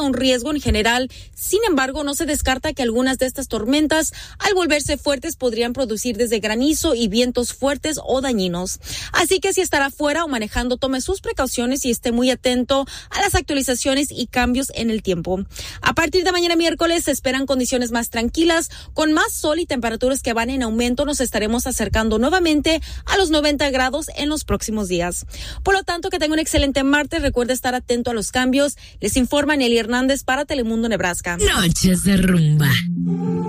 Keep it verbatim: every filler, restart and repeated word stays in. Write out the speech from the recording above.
un riesgo en general. Sin embargo, no se descarta que algunas de estas tormentas, al volverse fuertes, podrían producir desde granizo y vientos fuertes o dañinos. Así que si estará fuera o manejando, tome sus precauciones y esté muy atento a las actualizaciones y cambios en el tiempo. A partir de mañana miércoles se esperan condiciones más tranquilas, con más sol y temperaturas que van en aumento. Nos estaremos acercando nuevamente a los noventa grados en los próximos días. Por lo tanto, que tenga un excelente martes. Recuerde estar atento a los cambios. Les informa Nelly Hernández para Telemundo Nebraska. Noches de rumba.